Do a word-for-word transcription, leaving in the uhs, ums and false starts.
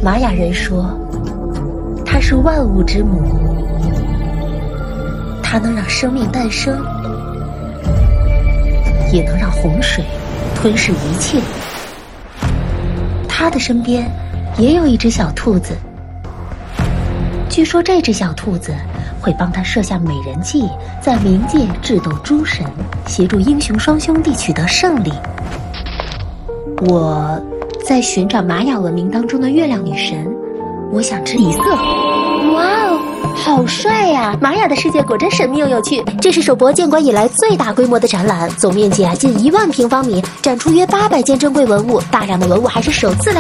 玛雅人说，它是万物之母，它能让生命诞生，也能让洪水吞噬一切。他的身边也有一只小兔子，据说这只小兔子会帮他设下美人计，在冥界智斗诸神，协助英雄双兄弟取得胜利。我在寻找玛雅文明当中的月亮女神，我想知底色。哇哦，好帅呀！玛雅的世界果真神秘又有趣。这是首博建馆以来最大规模的展览，总面积啊近一万平方米，展出约八百件珍贵文物，大量的文物还是首次来